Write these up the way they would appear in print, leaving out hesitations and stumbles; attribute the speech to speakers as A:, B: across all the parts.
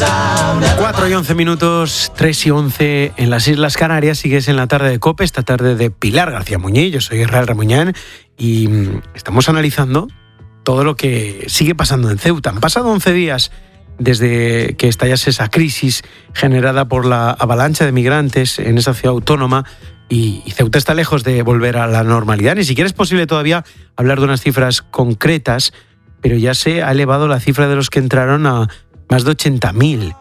A: 4 y 11 minutos, 3 y 11 en las Islas Canarias. Sigues en la tarde de COPE, esta tarde de Pilar García Muñiz. Yo soy Israel Ramuñán y estamos analizando todo lo que sigue pasando en Ceuta. Han pasado 11 días desde que estallase esa crisis generada por la avalancha de migrantes en esa ciudad autónoma y Ceuta está lejos de volver a la normalidad. Ni siquiera es posible todavía hablar de unas cifras concretas, pero ya se ha elevado la cifra de los que entraron a más de 80.000.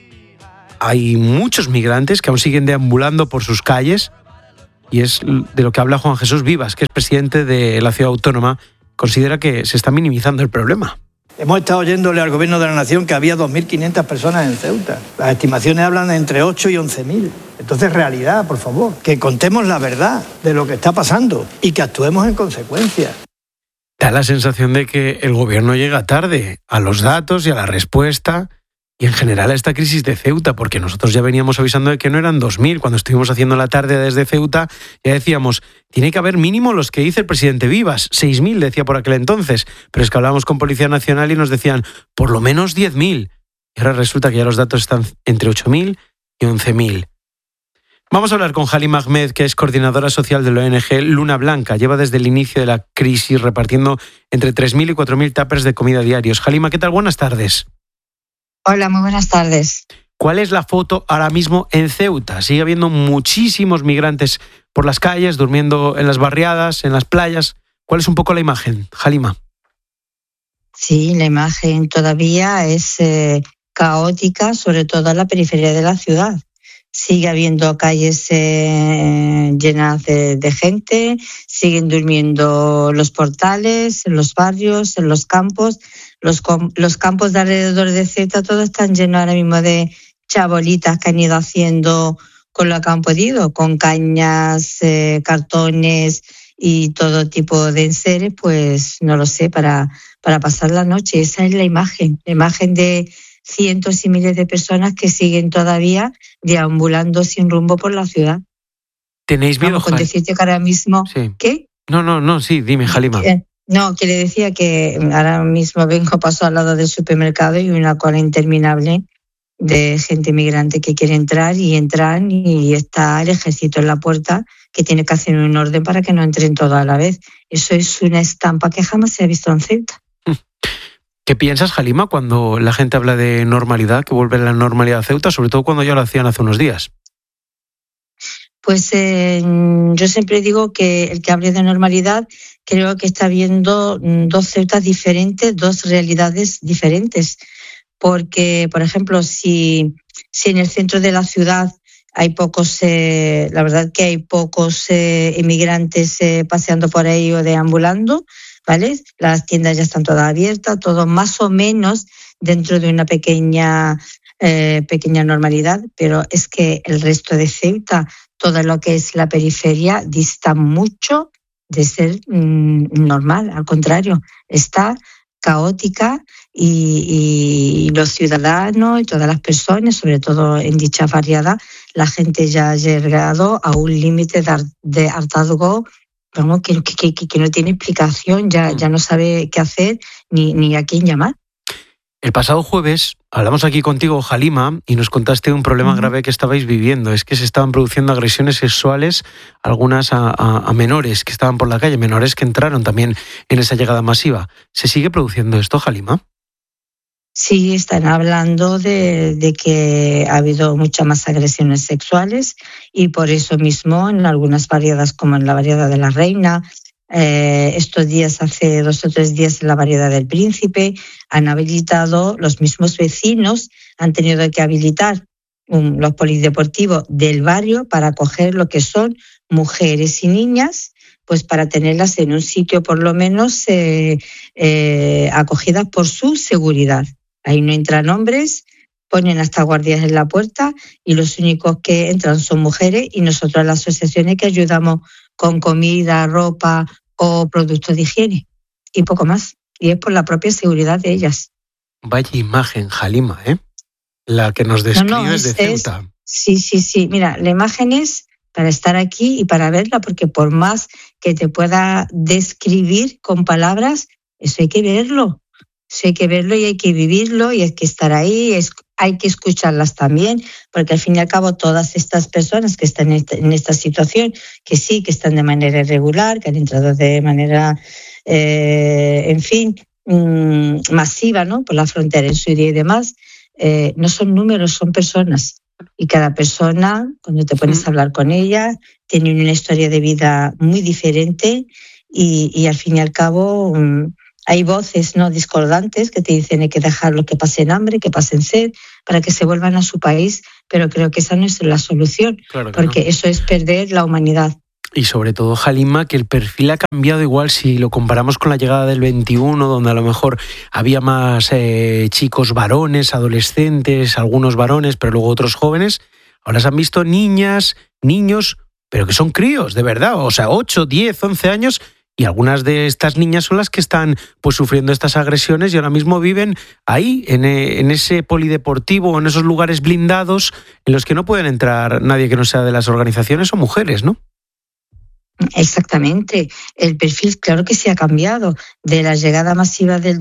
A: Hay muchos migrantes que aún siguen deambulando por sus calles y es de lo que habla Juan Jesús Vivas, que es presidente de la ciudad autónoma. Considera que se está minimizando el problema.
B: Hemos estado oyéndole al Gobierno de la Nación que había 2.500 personas en Ceuta. Las estimaciones hablan de entre 8 y 11.000. Entonces, realidad, por favor, que contemos la verdad de lo que está pasando y que actuemos en consecuencia.
A: Da la sensación de que el Gobierno llega tarde a los datos y a la respuesta y en general a esta crisis de Ceuta, porque nosotros ya veníamos avisando de que no eran 2.000. Cuando estuvimos haciendo la tarde desde Ceuta, ya decíamos, tiene que haber mínimo los que dice el presidente Vivas, 6.000 decía por aquel entonces, pero es que hablábamos con Policía Nacional y nos decían, por lo menos 10.000. Y ahora resulta que ya los datos están entre 8.000 y 11.000. Vamos a hablar con Halima Ahmed, que es coordinadora social de la ONG Luna Blanca. Lleva desde el inicio de la crisis repartiendo entre 3.000 y 4.000 tuppers de comida diarios. Halima, ¿qué tal? Buenas tardes.
C: Hola, muy buenas tardes.
A: ¿Cuál es la foto ahora mismo en Ceuta? Sigue habiendo muchísimos migrantes por las calles, durmiendo en las barriadas, en las playas. ¿Cuál es un poco la imagen, Halima?
C: Sí, la imagen todavía es caótica, sobre todo en la periferia de la ciudad. Sigue habiendo calles llenas de gente, siguen durmiendo los portales, en los barrios, en los campos. Los campos de alrededor de Ceuta todos están llenos ahora mismo de chabolitas que han ido haciendo con lo que han podido, con cañas, cartones y todo tipo de enseres, pues no lo sé, para pasar la noche. Esa es la imagen de cientos y miles de personas que siguen todavía deambulando sin rumbo por la ciudad.
A: ¿Tenéis miedo,
C: Con decirte que ahora mismo...
A: Sí.
C: ¿Qué?
A: No, sí, dime, Halima.
C: No, que le decía que ahora mismo paso al lado del supermercado y una cola interminable de gente migrante que quiere entrar y entran y está el ejército en la puerta que tiene que hacer un orden para que no entren todos a la vez. Eso es una estampa que jamás se ha visto en Ceuta.
A: ¿Qué piensas, Halima, cuando la gente habla de normalidad, que vuelve a la normalidad a Ceuta, sobre todo cuando ya lo hacían hace unos días?
C: Pues yo siempre digo que el que hable de normalidad creo que está viendo dos Ceutas diferentes, dos realidades diferentes. Porque, por ejemplo, si en el centro de la ciudad hay pocos, la verdad que hay pocos inmigrantes paseando por ahí o deambulando, ¿vale? Las tiendas ya están todas abiertas, todo más o menos dentro de una pequeña normalidad, pero es que el resto de Ceuta, todo lo que es la periferia, dista mucho de ser normal. Al contrario, está caótica y los ciudadanos y todas las personas, sobre todo en dicha barriada, la gente ya ha llegado a un límite de hartazgo, vamos, que no tiene explicación, ya no sabe qué hacer ni a quién llamar.
A: El pasado jueves hablamos aquí contigo, Halima, y nos contaste un problema grave que estabais viviendo. Es que se estaban produciendo agresiones sexuales, algunas a menores que estaban por la calle, menores que entraron también en esa llegada masiva. ¿Se sigue produciendo esto, Halima?
C: Sí, están hablando de que ha habido muchas más agresiones sexuales y por eso mismo en algunas barriadas, como en la barriada de la Reina, estos días, hace 2 o 3 días en la barriada del Príncipe, han habilitado, los mismos vecinos han tenido que habilitar los polideportivos del barrio para acoger lo que son mujeres y niñas, pues para tenerlas en un sitio por lo menos acogidas por su seguridad. Ahí no entran hombres, ponen hasta guardias en la puerta y los únicos que entran son mujeres y nosotros las asociaciones que ayudamos con comida, ropa o productos de higiene y poco más. Y es por la propia seguridad de ellas.
A: Vaya imagen, Halima, la que nos describes de Ceuta.
C: Sí. Mira, la imagen es para estar aquí y para verla, porque por más que te pueda describir con palabras, eso hay que verlo. Eso hay que verlo y hay que vivirlo y hay que estar ahí, hay que escucharlas también, porque al fin y al cabo todas estas personas que están en esta situación, que sí, que están de manera irregular, que han entrado de manera, masiva, ¿no?, por la frontera en Siria y demás, no son números, son personas. Y cada persona, cuando te pones a hablar con ella, tiene una historia de vida muy diferente y al fin y al cabo hay voces no discordantes que te dicen hay que dejarlos que pasen hambre, que pasen sed, para que se vuelvan a su país, pero creo que esa no es la solución, claro, porque no. Eso es perder la humanidad.
A: Y sobre todo, Halima, que el perfil ha cambiado igual si lo comparamos con la llegada del 21, donde a lo mejor había más chicos varones, adolescentes, algunos varones, pero luego otros jóvenes. Ahora se han visto niñas, niños, pero que son críos, de verdad, o sea, 8, 10, 11 años, y algunas de estas niñas son las que están pues sufriendo estas agresiones y ahora mismo viven ahí, en ese polideportivo, en esos lugares blindados en los que no pueden entrar nadie que no sea de las organizaciones o mujeres, ¿no?
C: Exactamente. El perfil, claro que sí ha cambiado. De la llegada masiva del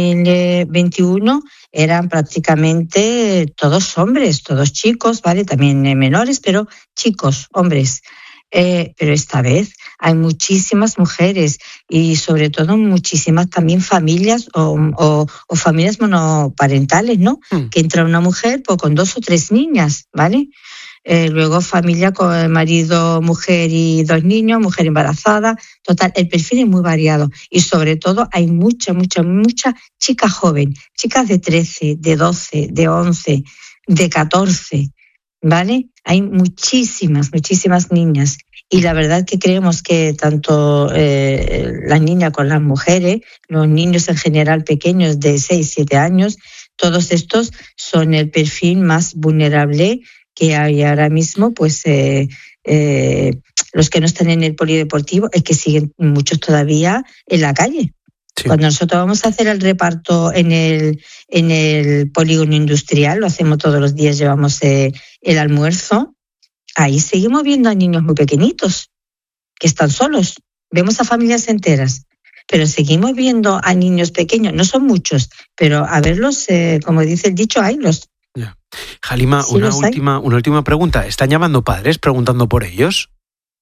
C: 2021 eran prácticamente todos hombres, todos chicos, ¿vale? También menores, pero chicos, hombres. Pero esta vez hay muchísimas mujeres y sobre todo muchísimas también familias o familias monoparentales, ¿no? Que entra una mujer pues, con 2 o 3 niñas, ¿vale? Luego familia con marido, mujer y 2 niños, mujer embarazada. Total, el perfil es muy variado y sobre todo hay mucha chica joven, chicas de 13, de 12, de 11, de 14, ¿vale? Hay muchísimas niñas y la verdad que creemos que tanto las niñas con las mujeres, los niños en general pequeños de 6, 7 años, todos estos son el perfil más vulnerable que hay ahora mismo, pues los que no están en el polideportivo es que siguen muchos todavía en la calle. Sí. Cuando nosotros vamos a hacer el reparto en el polígono industrial, lo hacemos todos los días, llevamos el almuerzo, ahí seguimos viendo a niños muy pequeñitos que están solos, vemos a familias enteras, pero seguimos viendo a niños pequeños, no son muchos, pero a verlos, como dice el dicho, haylos.
A: Yeah. Halima, sí, una última pregunta. ¿Están llamando padres preguntando por ellos?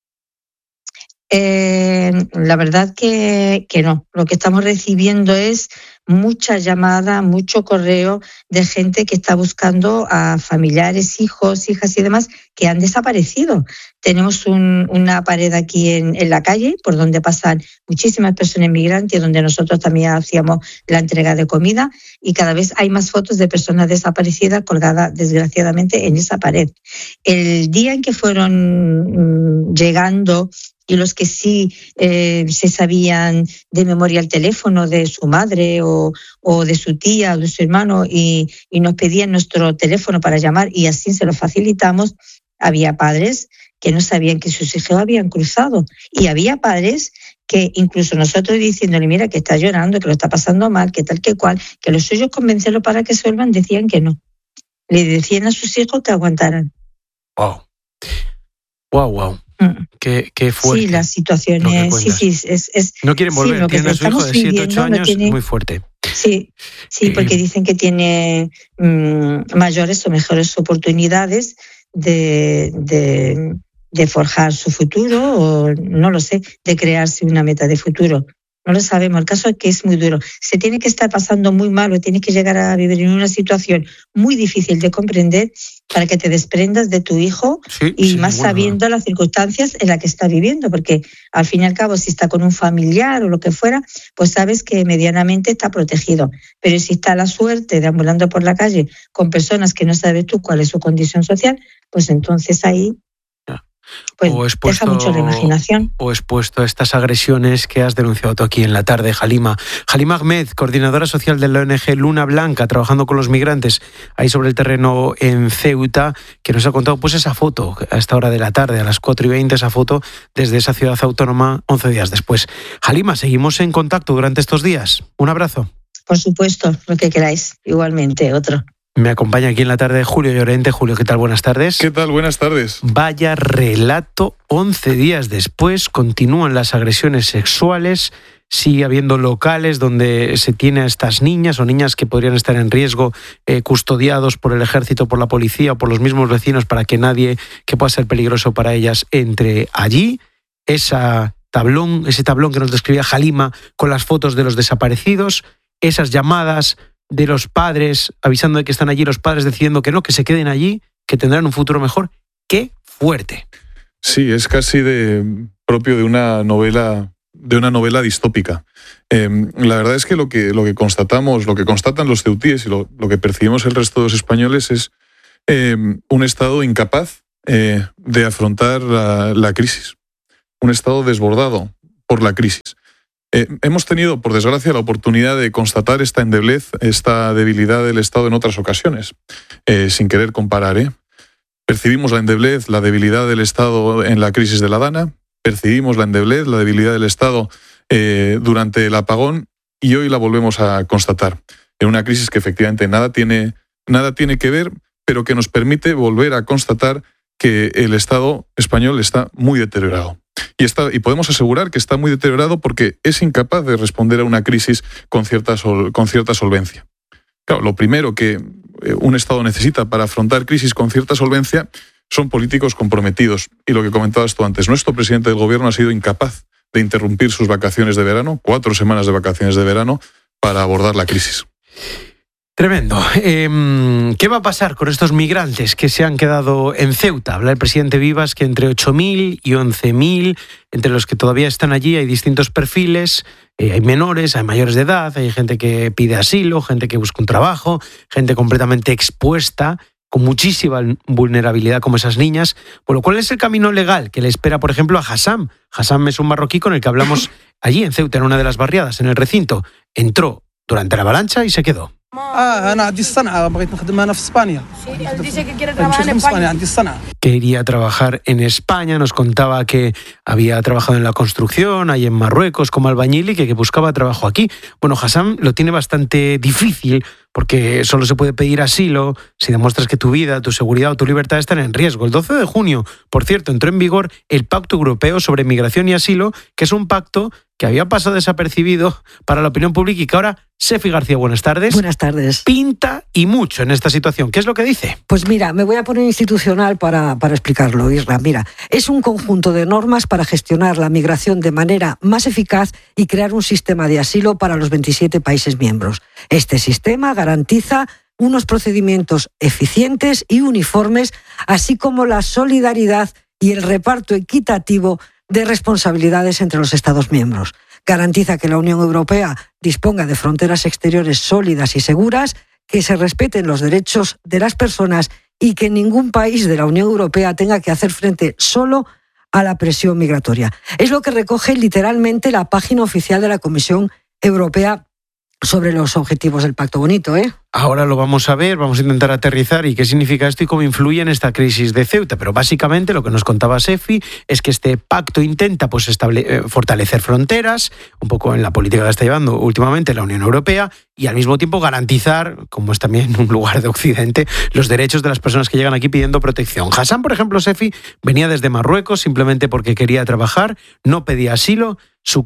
C: La verdad que no. Lo que estamos recibiendo es mucha llamada, mucho correo de gente que está buscando a familiares, hijos, hijas y demás que han desaparecido. Tenemos una pared aquí en la calle por donde pasan muchísimas personas migrantes, donde nosotros también hacíamos la entrega de comida y cada vez hay más fotos de personas desaparecidas colgadas desgraciadamente en esa pared. El día en que fueron llegando y los que sí se sabían de memoria el teléfono de su madre o de su tía o de su hermano y nos pedían nuestro teléfono para llamar y así se lo facilitamos, había padres que no sabían que sus hijos habían cruzado y había padres que incluso nosotros diciéndole mira que está llorando, que lo está pasando mal, que tal que cual, que los suyos convencerlo para que se vuelvan, decían que no. Le decían a sus hijos que aguantaran.
A: Wow. Qué fuerte.
C: Sí, la situación es
A: no quieren volver,
C: sí,
A: tienen a su hijo de 7, 8 años, muy fuerte.
C: Sí, porque dicen que tiene mayores o mejores oportunidades de forjar su futuro o no lo sé, de crearse una meta de futuro. No lo sabemos, el caso es que es muy duro. Se tiene que estar pasando muy mal o tienes que llegar a vivir en una situación muy difícil de comprender para que te desprendas de tu hijo y más sabiendo las circunstancias en las que está viviendo, porque al fin y al cabo si está con un familiar o lo que fuera, pues sabes que medianamente está protegido. Pero si está a la suerte deambulando por la calle con personas que no sabes tú cuál es su condición social, pues entonces ahí pues deja mucho la imaginación.
A: O expuesto a estas agresiones que has denunciado tú aquí en la tarde, Halima. Halima Ahmed, coordinadora social de la ONG Luna Blanca, trabajando con los migrantes ahí sobre el terreno en Ceuta, que nos ha contado pues esa foto a esta hora de la tarde, a las 4:20, esa foto desde esa ciudad autónoma 11 días después. Halima, seguimos en contacto durante estos días. Un abrazo.
C: Por supuesto, lo que queráis. Igualmente, otro.
A: Me acompaña aquí en la tarde Julio Llorente. Julio, ¿qué tal? Buenas tardes.
D: ¿Qué tal? Buenas tardes.
A: Vaya relato, 11 días después continúan las agresiones sexuales, sigue habiendo locales donde se tiene a estas niñas o niñas que podrían estar en riesgo, custodiados por el ejército, por la policía o por los mismos vecinos para que nadie que pueda ser peligroso para ellas entre allí. Ese tablón que nos describía Halima con las fotos de los desaparecidos, esas llamadas de los padres avisando de que están allí, los padres decidiendo que no, que se queden allí, que tendrán un futuro mejor. ¡Qué fuerte!
D: Sí, es casi propio de una novela distópica. La verdad es que lo que constatamos, lo que constatan los ceutíes y lo que percibimos el resto de los españoles es un Estado incapaz de afrontar la crisis, un Estado desbordado por la crisis. Hemos tenido, por desgracia, la oportunidad de constatar esta endeblez, esta debilidad del Estado en otras ocasiones, sin querer comparar. Percibimos la endeblez, la debilidad del Estado en la crisis de la Dana, percibimos la endeblez, la debilidad del Estado durante el apagón y hoy la volvemos a constatar. En una crisis que efectivamente nada tiene que ver, pero que nos permite volver a constatar que el Estado español está muy deteriorado. Y podemos asegurar que está muy deteriorado porque es incapaz de responder a una crisis con cierta solvencia. Claro, lo primero que un Estado necesita para afrontar crisis con cierta solvencia son políticos comprometidos. Y lo que comentabas tú antes, nuestro presidente del gobierno ha sido incapaz de interrumpir sus vacaciones de verano, 4 semanas de vacaciones de verano, para abordar la crisis.
A: Tremendo. ¿Qué va a pasar con estos migrantes que se han quedado en Ceuta? Habla el presidente Vivas que entre 8.000 y 11.000, entre los que todavía están allí, hay distintos perfiles. Hay menores, hay mayores de edad, hay gente que pide asilo, gente que busca un trabajo, gente completamente expuesta, con muchísima vulnerabilidad como esas niñas. Bueno, ¿cuál es el camino legal que le espera, por ejemplo, a Hassam? Hassam es un marroquí con el que hablamos allí en Ceuta, en una de las barriadas, en el recinto. Entró durante la avalancha y se quedó.
C: Dice que quiere trabajar en España.
A: Quería trabajar en España, nos contaba que había trabajado en la construcción, ahí en Marruecos como albañil y que buscaba trabajo aquí. Bueno, Hassam lo tiene bastante difícil porque solo se puede pedir asilo si demuestras que tu vida, tu seguridad o tu libertad están en riesgo. El 12 de junio, por cierto, entró en vigor el Pacto Europeo sobre Migración y Asilo, que es un pacto que había pasado desapercibido para la opinión pública y que ahora, Sefi García, buenas tardes.
E: Buenas tardes.
A: Pinta y mucho en esta situación. ¿Qué es lo que dice?
E: Pues mira, me voy a poner institucional para explicarlo, Isra. Mira, es un conjunto de normas para gestionar la migración de manera más eficaz y crear un sistema de asilo para los 27 países miembros. Este sistema garantiza unos procedimientos eficientes y uniformes, así como la solidaridad y el reparto equitativo de responsabilidades entre los Estados miembros. Garantiza que la Unión Europea disponga de fronteras exteriores sólidas y seguras, que se respeten los derechos de las personas y que ningún país de la Unión Europea tenga que hacer frente solo a la presión migratoria. Es lo que recoge literalmente la página oficial de la Comisión Europea sobre los objetivos del Pacto Bonito, ¿eh?
A: Ahora lo vamos a ver, vamos a intentar aterrizar y qué significa esto y cómo influye en esta crisis de Ceuta. Pero básicamente lo que nos contaba Sefi es que este pacto intenta fortalecer fronteras, un poco en la política que está llevando últimamente la Unión Europea, y al mismo tiempo garantizar, como es también un lugar de Occidente, los derechos de las personas que llegan aquí pidiendo protección. Hassam, por ejemplo, Sefi, venía desde Marruecos simplemente porque quería trabajar, no pedía asilo.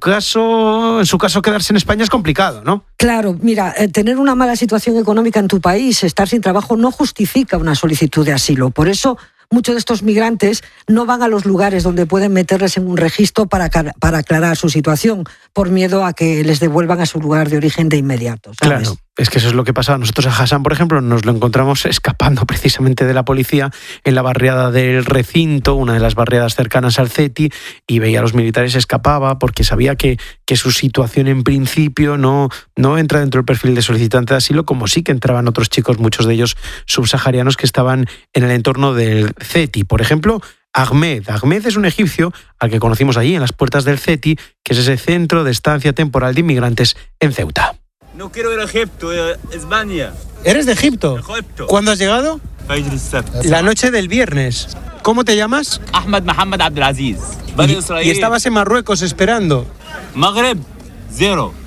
A: En su caso, quedarse en España es complicado, ¿no?
E: Claro, mira, tener una mala situación económica en tu país, estar sin trabajo, no justifica una solicitud de asilo. Por eso, muchos de estos migrantes no van a los lugares donde pueden meterles en un registro para aclarar su situación, por miedo a que les devuelvan a su lugar de origen de inmediato, ¿sabes?
A: Claro, es que eso es lo que pasaba. Nosotros a Hassam, por ejemplo, nos lo encontramos escapando precisamente de la policía en la barriada del Recinto, una de las barriadas cercanas al CETI, y veía a los militares, escapaba porque sabía que su situación en principio no entra dentro del perfil de solicitante de asilo, como sí que entraban otros chicos, muchos de ellos subsaharianos, que estaban en el entorno del CETI. Por ejemplo, Ahmed es un egipcio al que conocimos allí en las puertas del CETI, que es ese centro de estancia temporal de inmigrantes en Ceuta.
F: No quiero ir a Egipto, España.
A: ¿Eres de Egipto?
F: Egipto.
A: ¿Cuándo has llegado? La noche del viernes. ¿Cómo te llamas?
F: Ahmed Mohamed Abdelaziz.
A: ¿Y estabas en Marruecos esperando?
F: Maghreb, 0.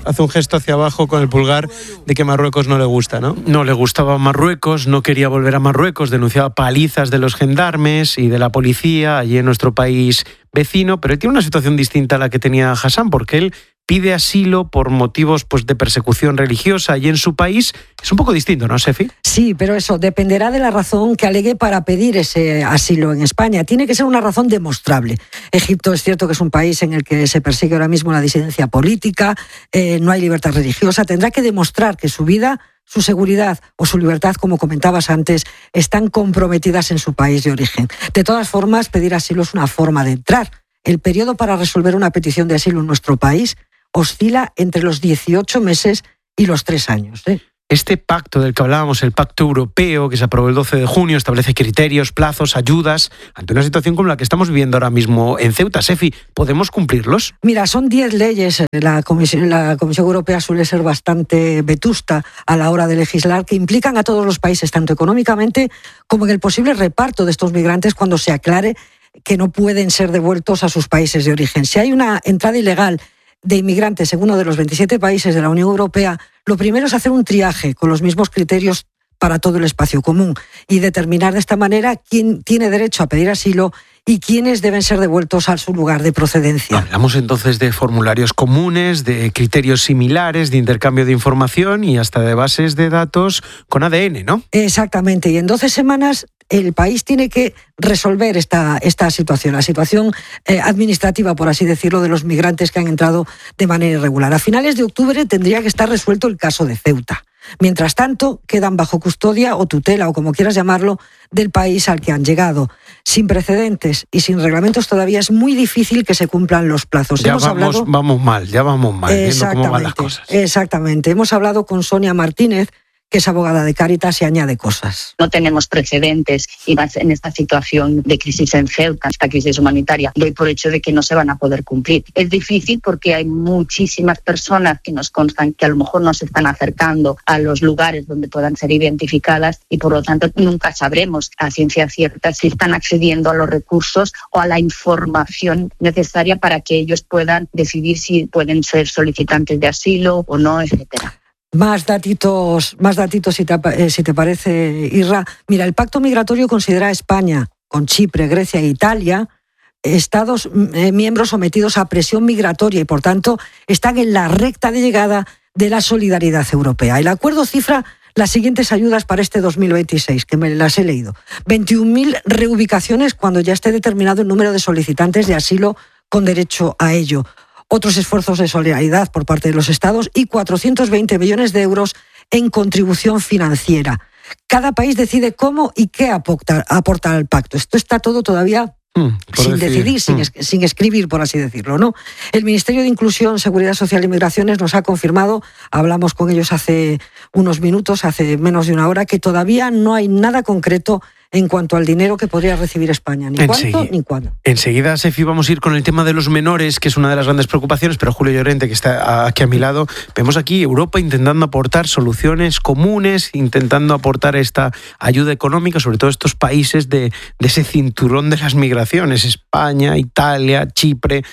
A: hace un gesto hacia abajo con el pulgar de que Marruecos no le gusta, ¿no? No le gustaba Marruecos, no quería volver a Marruecos, denunciaba palizas de los gendarmes y de la policía allí en nuestro país vecino, pero él tiene una situación distinta a la que tenía Hassan, porque él pide asilo por motivos de persecución religiosa y en su país es un poco distinto, ¿no, Sefi?
E: Sí, pero eso dependerá de la razón que alegue para pedir ese asilo en España. Tiene que ser una razón demostrable. Egipto es cierto que es un país en el que se persigue ahora mismo la disidencia política, no hay libertad religiosa. Tendrá que demostrar que su vida, su seguridad o su libertad, como comentabas antes, están comprometidas en su país de origen. De todas formas, pedir asilo es una forma de entrar. El periodo para resolver una petición de asilo en nuestro país oscila entre los 18 meses y los 3 años.
A: Este pacto del que hablábamos, el pacto europeo que se aprobó el 12 de junio, establece criterios, plazos, ayudas, ante una situación como la que estamos viviendo ahora mismo en Ceuta. Sefi, ¿podemos cumplirlos?
E: Mira, son 10 leyes. La Comisión Europea suele ser bastante vetusta a la hora de legislar, que implican a todos los países, tanto económicamente como en el posible reparto de estos migrantes cuando se aclare que no pueden ser devueltos a sus países de origen. Si hay una entrada ilegal de inmigrantes en uno de los 27 países de la Unión Europea, lo primero es hacer un triaje con los mismos criterios para todo el espacio común y determinar de esta manera quién tiene derecho a pedir asilo y quiénes deben ser devueltos a su lugar de procedencia.
A: Hablamos entonces de formularios comunes, de criterios similares, de intercambio de información y hasta de bases de datos con ADN, ¿no?
E: Exactamente, y en 12 semanas el país tiene que resolver esta situación, la situación administrativa, por así decirlo, de los migrantes que han entrado de manera irregular. A finales de octubre tendría que estar resuelto el caso de Ceuta. Mientras tanto, quedan bajo custodia o tutela, o como quieras llamarlo, del país al que han llegado. Sin precedentes y sin reglamentos todavía es muy difícil que se cumplan los plazos.
A: Ya vamos mal, viendo cómo van las cosas.
E: Exactamente. Hemos hablado con Sonia Martínez, que es abogada de Cáritas y añade cosas.
G: No tenemos precedentes y más en esta situación de crisis en Ceuta, esta crisis humanitaria, doy por hecho de que no se van a poder cumplir. Es difícil porque hay muchísimas personas que nos constan que a lo mejor no se están acercando a los lugares donde puedan ser identificadas y por lo tanto nunca sabremos a ciencia cierta si están accediendo a los recursos o a la información necesaria para que ellos puedan decidir si pueden ser solicitantes de asilo o no, etcétera.
E: Más datitos si te parece, Isra. Mira, el pacto migratorio considera a España, con Chipre, Grecia e Italia, estados miembros sometidos a presión migratoria y, por tanto, están en la recta de llegada de la solidaridad europea. El acuerdo cifra las siguientes ayudas para este 2026, que me las he leído. 21.000 reubicaciones cuando ya esté determinado el número de solicitantes de asilo con derecho a ello. Otros esfuerzos de solidaridad por parte de los Estados y 420 millones de euros en contribución financiera. Cada país decide cómo y qué aporta al pacto. Esto está todo todavía sin decidir, sin escribir, por así decirlo, ¿no? El Ministerio de Inclusión, Seguridad Social y Migraciones nos ha confirmado, hablamos con ellos hace unos minutos, hace menos de una hora, que todavía no hay nada concreto en cuanto al dinero que podría recibir España, ni cuánto ni cuándo.
A: Enseguida, Sefi, vamos a ir con el tema de los menores, que es una de las grandes preocupaciones, pero Julio Llorente, que está aquí a mi lado, vemos aquí Europa intentando aportar soluciones comunes, intentando aportar esta ayuda económica, sobre todo estos países de ese cinturón de las migraciones, España, Italia, Chipre.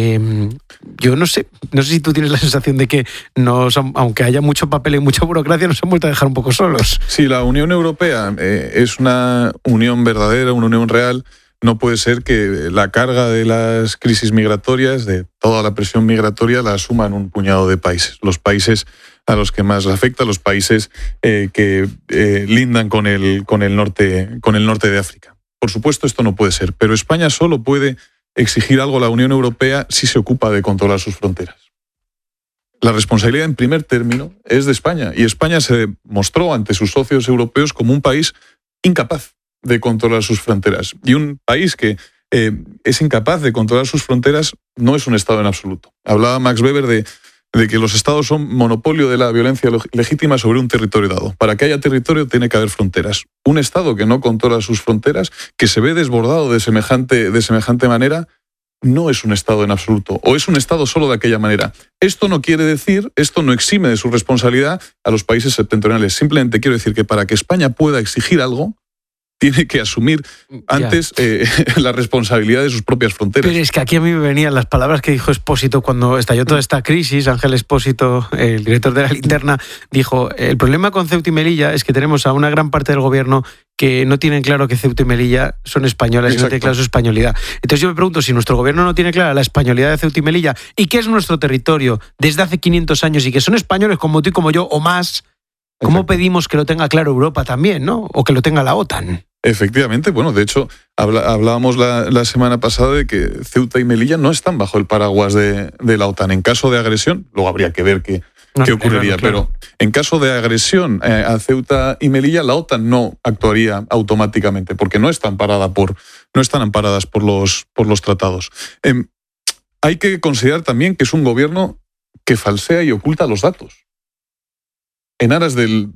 A: Yo no sé si tú tienes la sensación de que aunque haya mucho papel y mucha burocracia, nos han vuelto a dejar un poco solos.
D: Sí, la Unión Europea es una unión verdadera, una unión real. No puede ser que la carga de las crisis migratorias, de toda la presión migratoria, la asuman un puñado de países. Los países a los que más afecta, los países que lindan con el norte de África. Por supuesto, esto no puede ser, pero España solo puede exigir algo a la Unión Europea si se ocupa de controlar sus fronteras. La responsabilidad en primer término es de España, y España se mostró ante sus socios europeos como un país incapaz de controlar sus fronteras. Y un país que es incapaz de controlar sus fronteras no es un Estado en absoluto. Hablaba Max Weber de que los Estados son monopolio de la violencia legítima sobre un territorio dado. Para que haya territorio tiene que haber fronteras. Un Estado que no controla sus fronteras, que se ve desbordado de semejante manera, no es un Estado en absoluto, o es un Estado solo de aquella manera. Esto no exime de su responsabilidad a los países septentrionales. Simplemente quiero decir que para que España pueda exigir algo, tiene que asumir antes la responsabilidad de sus propias fronteras.
A: Pero es que aquí a mí me venían las palabras que dijo Expósito cuando estalló toda esta crisis. Ángel Expósito, el director de La Linterna, dijo: el problema con Ceuta y Melilla es que tenemos a una gran parte del gobierno que no tienen claro que Ceuta y Melilla son españolas. Exacto. Y no tienen claro su españolidad. Entonces yo me pregunto, si nuestro gobierno no tiene clara la españolidad de Ceuta y Melilla y que es nuestro territorio desde hace 500 años y que son españoles como tú y como yo o más, ¿cómo
D: Exacto.
A: pedimos que lo tenga claro Europa también, ¿no? O que lo tenga la OTAN.
D: Efectivamente, bueno, de hecho, hablábamos la semana pasada de que Ceuta y Melilla no están bajo el paraguas de la OTAN. En caso de agresión, luego habría que ver qué ocurriría,
A: claro.
D: Pero en caso de agresión a Ceuta y Melilla, la OTAN no actuaría automáticamente, porque no están amparadas por los tratados. Hay que considerar también que es un gobierno que falsea y oculta los datos, en aras del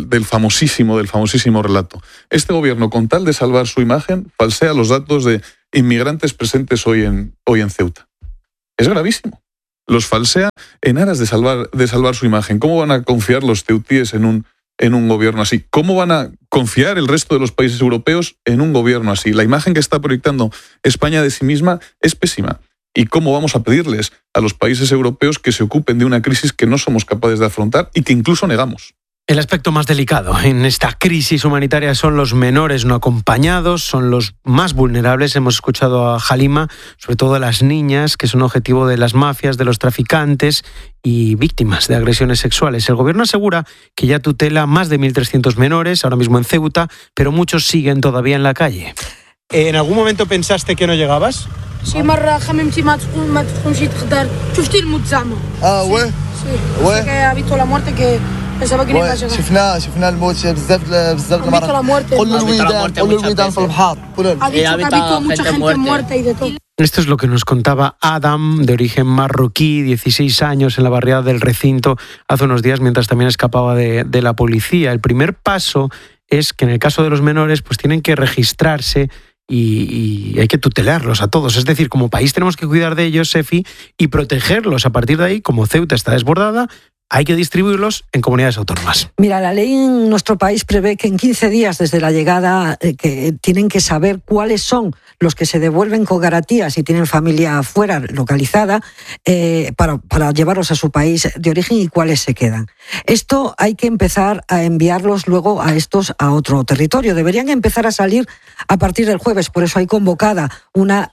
D: famosísimo relato. Este gobierno, con tal de salvar su imagen, falsea los datos de inmigrantes presentes hoy en Ceuta. Es gravísimo. Los falsea en aras de salvar su imagen. ¿Cómo van a confiar los ceutíes en un gobierno así? ¿Cómo van a confiar el resto de los países europeos en un gobierno así? La imagen que está proyectando España de sí misma es pésima. ¿Y cómo vamos a pedirles a los países europeos que se ocupen de una crisis que no somos capaces de afrontar y que incluso negamos?
A: El aspecto más delicado en esta crisis humanitaria son los menores no acompañados, son los más vulnerables. Hemos escuchado a Halima, sobre todo las niñas, que son objetivo de las mafias, de los traficantes y víctimas de agresiones sexuales. El gobierno asegura que ya tutela más de 1.300 menores, ahora mismo en Ceuta, pero muchos siguen todavía en la calle. ¿En algún momento pensaste que no llegabas?
H: شي مرة خممتي ما تكون شي تقدر شفتي الموت زعما
I: وي
H: وي habito la muerte que pensaba que no iba a llegar
I: شفنا الموت بزاف المرات قولوا الويدان في البحر
H: habito mucha gente muerta y de todo.
A: Esto es lo que nos contaba Adam, de origen marroquí, 16 años, en la barriada del Recinto, hace unos días, mientras también escapaba de la policía. El primer paso es que en el caso de los menores pues tienen que registrarse y hay que tutelarlos a todos. Es decir, como país tenemos que cuidar de ellos, Sefi, y protegerlos. A partir de ahí, como Ceuta está desbordada, hay que distribuirlos en comunidades autónomas.
E: Mira, la ley en nuestro país prevé que en 15 días desde la llegada que tienen que saber cuáles son los que se devuelven con garantías si tienen familia fuera localizada para llevarlos a su país de origen y cuáles se quedan. Esto hay que empezar a enviarlos luego a otro territorio. Deberían empezar a salir a partir del jueves, por eso hay convocada una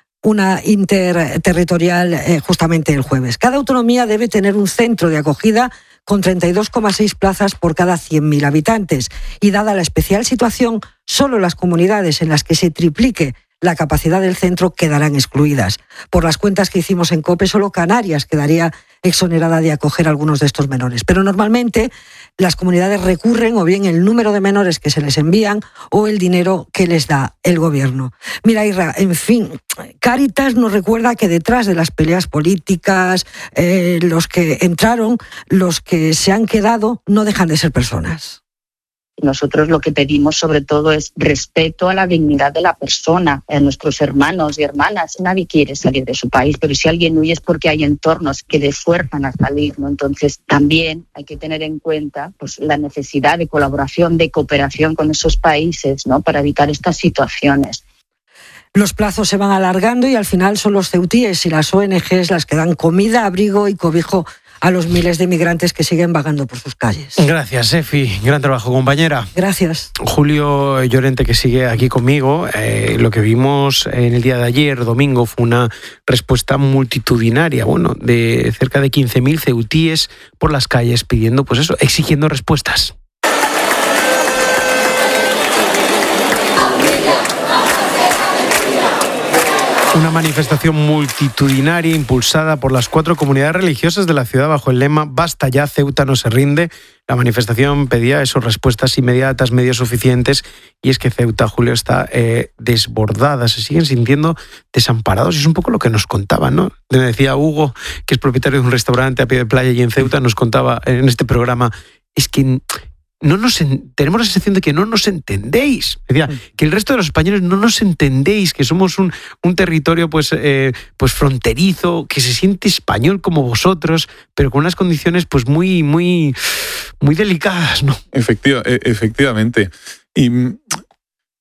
E: interterritorial justamente el jueves. Cada autonomía debe tener un centro de acogida con 32,6 plazas por cada 100.000 habitantes. Y dada la especial situación, solo las comunidades en las que se triplique la capacidad del centro quedarán excluidas. Por las cuentas que hicimos en COPE, solo Canarias quedaría exonerada de acoger a algunos de estos menores. Pero normalmente las comunidades recurren o bien el número de menores que se les envían o el dinero que les da el gobierno. Mira, Irra, en fin, Cáritas nos recuerda que detrás de las peleas políticas, los que entraron, los que se han quedado, no dejan de ser personas.
G: Nosotros lo que pedimos sobre todo es respeto a la dignidad de la persona, a nuestros hermanos y hermanas. Nadie quiere salir de su país, pero si alguien huye es porque hay entornos que le fuerzan a salir, ¿no? Entonces también hay que tener en cuenta pues, la necesidad de colaboración, de cooperación con esos países, ¿no? Para evitar estas situaciones.
E: Los plazos se van alargando y al final son los ceutíes y las ONGs las que dan comida, abrigo y cobijo a los miles de migrantes que siguen vagando por sus calles.
A: Gracias, Sefi. Gran trabajo, compañera.
E: Gracias.
A: Julio Llorente, que sigue aquí conmigo. Lo que vimos en el día de ayer, domingo, fue una respuesta multitudinaria, de cerca de 15.000 ceutíes por las calles pidiendo, pues eso, exigiendo respuestas. Una manifestación multitudinaria impulsada por las 4 comunidades religiosas de la ciudad bajo el lema «Basta ya, Ceuta no se rinde». La manifestación pedía respuestas inmediatas, medios suficientes, y es que Ceuta, Julio, está desbordada, se siguen sintiendo desamparados, y es un poco lo que nos contaban, ¿no? Le decía Hugo, que es propietario de un restaurante a pie de playa y en Ceuta, nos contaba en este programa, es que tenemos la sensación de que no nos entendéis. Decía, que el resto de los españoles no nos entendéis, que somos un territorio pues fronterizo, que se siente español como vosotros, pero con unas condiciones pues muy, muy, muy delicadas, ¿no?
D: Efectivamente. Y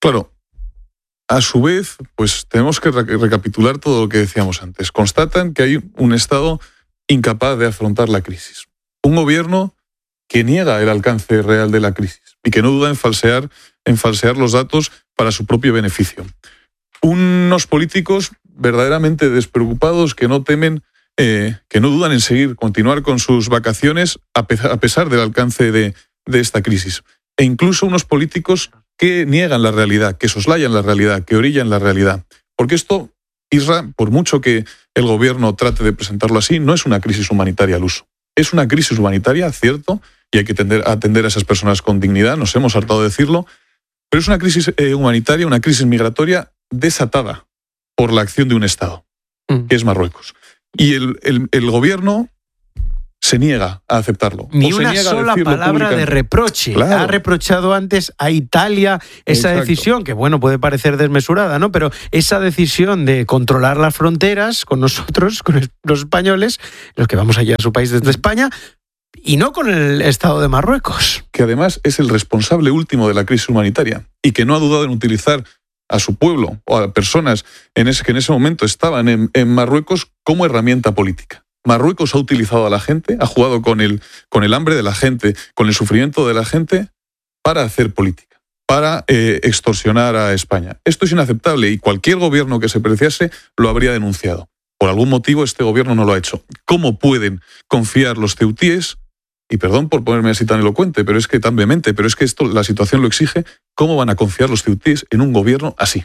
D: Claro, a su vez, pues tenemos que recapitular todo lo que decíamos antes. Constatan que hay un Estado incapaz de afrontar la crisis. Un gobierno que niega el alcance real de la crisis y que no duda en falsear los datos para su propio beneficio. Unos políticos verdaderamente despreocupados que no temen, que no dudan en continuar con sus vacaciones a pesar del alcance de esta crisis. E incluso unos políticos que niegan la realidad, que soslayan la realidad, que orillan la realidad. Porque esto, Isra, por mucho que el gobierno trate de presentarlo así, no es una crisis humanitaria al uso. Es una crisis humanitaria, cierto, y hay que atender a esas personas con dignidad, nos hemos hartado de decirlo, pero es una crisis humanitaria, una crisis migratoria desatada por la acción de un Estado, que es Marruecos. Y el gobierno se niega a aceptarlo.
A: Ni una sola palabra de reproche. Claro. Ha reprochado antes a Italia esa decisión, que bueno, puede parecer desmesurada, ¿no? Pero esa decisión de controlar las fronteras con nosotros, con los españoles, los que vamos allá a su país desde España, y no con el Estado de Marruecos.
D: Que además es el responsable último de la crisis humanitaria y que no ha dudado en utilizar a su pueblo o a personas que en ese momento estaban en Marruecos como herramienta política. Marruecos ha utilizado a la gente, ha jugado con el hambre de la gente, con el sufrimiento de la gente para hacer política, para extorsionar a España. Esto es inaceptable y cualquier gobierno que se preciase lo habría denunciado. Por algún motivo este gobierno no lo ha hecho. ¿Cómo pueden confiar los ceutíes? Y perdón por ponerme así tan elocuente, pero es que tan vehemente, pero es que la situación lo exige. ¿Cómo van a confiar los ceutíes en un gobierno así?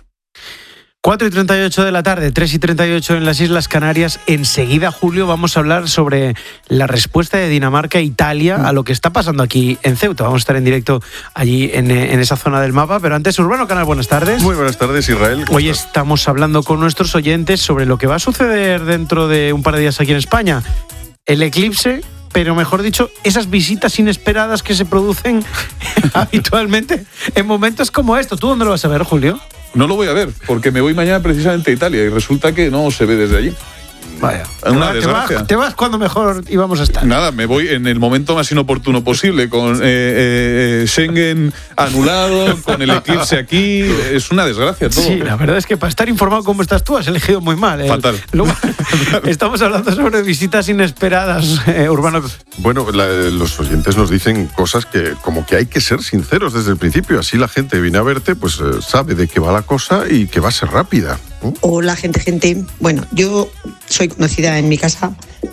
A: 4:38 de la tarde, 3:38 en las Islas Canarias. Enseguida, Julio, vamos a hablar sobre la respuesta de Dinamarca e Italia a lo que está pasando aquí en Ceuta. Vamos a estar en directo allí en esa zona del mapa. Pero antes, Urbano Canal, buenas tardes.
J: Muy buenas tardes, Israel.
A: Hoy estamos hablando con nuestros oyentes sobre lo que va a suceder dentro de un par de días aquí en España. El eclipse, pero mejor dicho, esas visitas inesperadas que se producen habitualmente en momentos como estos. ¿Tú dónde lo vas a ver, Julio?
D: No lo voy a ver, porque me voy mañana precisamente a Italia y resulta que no se ve desde allí.
A: Vaya, te vas cuando mejor íbamos a estar.
D: Nada, me voy en el momento más inoportuno posible, con Schengen anulado, con el eclipse aquí. Es una desgracia todo.
A: Sí, la verdad es que para estar informado como estás tú has elegido muy mal.
D: Fatal.
A: Estamos hablando sobre visitas inesperadas, Urbano.
J: Bueno, los oyentes nos dicen cosas que como que hay que ser sinceros desde el principio. Así la gente viene a verte, pues sabe de qué va la cosa y que va a ser rápida.
K: Hola, gente. Bueno, yo soy conocida en mi casa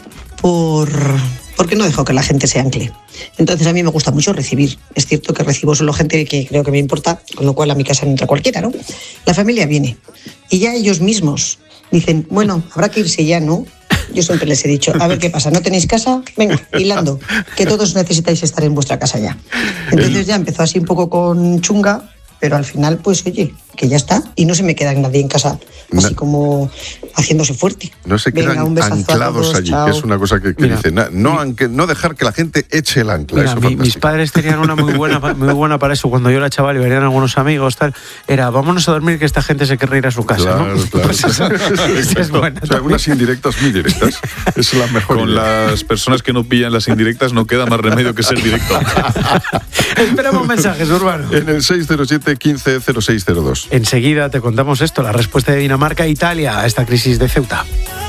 K: porque no dejo que la gente se ancle. Entonces a mí me gusta mucho recibir. Es cierto que recibo solo gente que creo que me importa, con lo cual a mi casa no entra cualquiera, ¿no? La familia viene y ya ellos mismos dicen, bueno, habrá que irse ya, ¿no? Yo siempre les he dicho, a ver qué pasa, ¿no tenéis casa? Venga, hilando, que todos necesitáis estar en vuestra casa ya. Entonces ya empezó así un poco con chunga, pero al final, pues oye, que ya está, y no se me queda nadie en casa así como haciéndose fuerte.
J: No se quedan anclados allí, que es una cosa que dicen, no dejar que la gente eche el ancla.
A: Mira, mis padres tenían una muy buena para eso. Cuando yo era chaval y venían algunos amigos, tal, era, vámonos a dormir que esta gente se querrá ir a su casa.
J: Claro,
A: ¿no?
J: Claro.
A: Pues eso es buena.
J: O sea, unas indirectas muy directas. Es la mejor.
D: Con las personas que no pillan las indirectas no queda más remedio que ser directo.
A: Esperamos mensajes, Urbano.
J: En el 607 15 0602.
A: Enseguida te contamos esto, la respuesta de Dinamarca e Italia a esta crisis de Ceuta.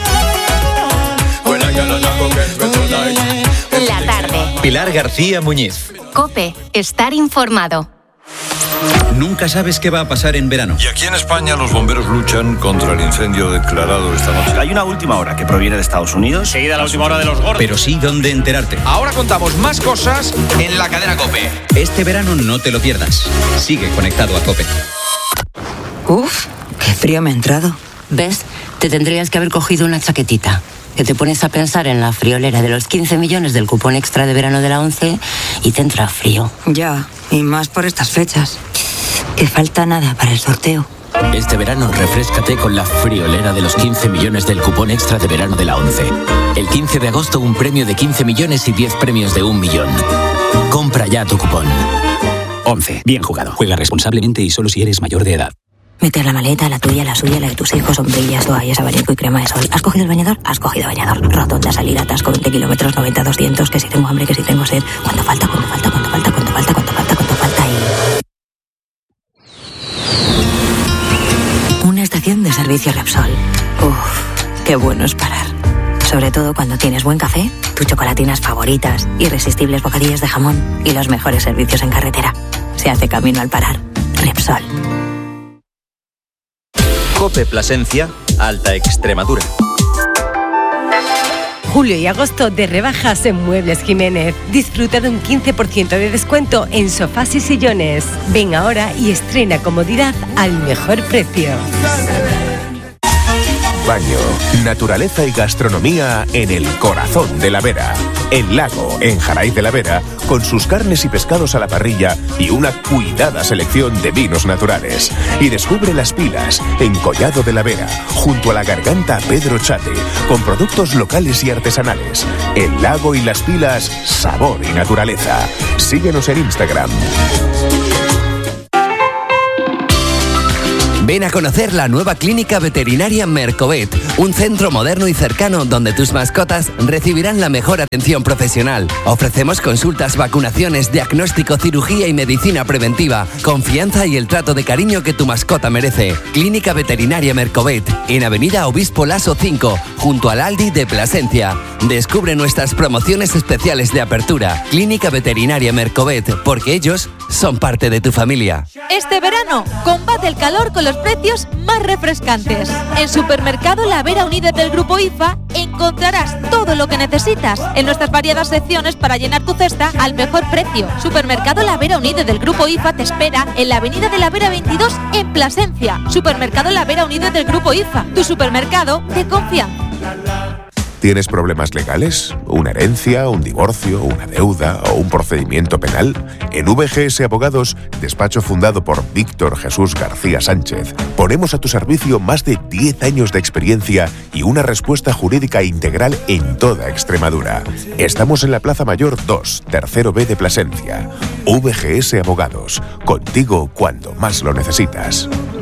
L: La tarde.
M: Pilar García Muñiz.
L: COPE. Estar informado.
M: Nunca sabes qué va a pasar en verano.
N: Y aquí en España los bomberos luchan contra el incendio declarado esta noche.
O: Hay una última hora que proviene de Estados Unidos.
P: Seguida la última hora de los gordos.
M: Pero sí dónde enterarte.
P: Ahora contamos más cosas en la cadena COPE.
M: Este verano no te lo pierdas. Sigue conectado a COPE.
Q: Uf, qué frío me ha entrado.
R: ¿Ves? Te tendrías que haber cogido una chaquetita. Que te pones a pensar en la friolera de los 15 millones del cupón extra de verano de la ONCE y te entra frío.
Q: Ya, y más por estas fechas. Que falta nada para el sorteo.
S: Este verano refréscate con la friolera de los 15 millones del cupón extra de verano de la ONCE. El 15 de agosto un premio de 15 millones y 10 premios de 1 millón. Compra ya tu cupón. ONCE. Bien jugado. Juega responsablemente y solo si eres mayor de edad.
R: Meter la maleta, la tuya, la suya, la de tus hijos, sombrillas, toallas, abanico y crema de sol. ¿Has cogido el bañador? Has cogido bañador. Rotonda, salida, atasco, 20 kilómetros, 90, 200, que si tengo hambre, que si tengo sed. ¿Cuánto falta y...
Q: servicio Repsol. Uf, qué bueno es parar. Sobre todo cuando tienes buen café, tus chocolatinas favoritas, irresistibles bocadillos de jamón y los mejores servicios en carretera. Se hace camino al parar. Repsol.
M: COPE Plasencia, Alta Extremadura.
T: Julio y agosto de rebajas en Muebles Jiménez. Disfruta de un 15% de descuento en sofás y sillones. Ven ahora y estrena comodidad al mejor precio.
U: Baño, naturaleza y gastronomía en el corazón de la Vera. El Lago, en Jaraíz de la Vera, con sus carnes y pescados a la parrilla y una cuidada selección de vinos naturales. Y descubre Las Pilas, en Collado de la Vera, junto a la Garganta Pedro Chate, con productos locales y artesanales. El Lago y Las Pilas, sabor y naturaleza. Síguenos en Instagram.
V: Ven a conocer la nueva clínica veterinaria Mercovet, un centro moderno y cercano donde tus mascotas recibirán la mejor atención profesional. Ofrecemos consultas, vacunaciones, diagnóstico, cirugía y medicina preventiva, confianza y el trato de cariño que tu mascota merece. Clínica veterinaria Mercovet, en Avenida Obispo Laso 5, junto al Aldi de Plasencia. Descubre nuestras promociones especiales de apertura. Clínica veterinaria Mercovet, porque ellos son parte de tu familia.
W: Este verano, combate el calor con los precios más refrescantes. En Supermercado La Vera Unida del Grupo IFA encontrarás todo lo que necesitas en nuestras variadas secciones para llenar tu cesta al mejor precio. Supermercado La Vera Unida del Grupo IFA te espera en la Avenida de la Vera 22 en Plasencia. Supermercado La Vera Unida del Grupo IFA, tu supermercado de confianza.
U: ¿Tienes problemas legales? ¿Una herencia, un divorcio, una deuda o un procedimiento penal? En VGS Abogados, despacho fundado por Víctor Jesús García Sánchez, ponemos a tu servicio más de 10 años de experiencia y una respuesta jurídica integral en toda Extremadura. Estamos en la Plaza Mayor 2, tercero B de Plasencia. VGS Abogados, contigo cuando más lo necesitas.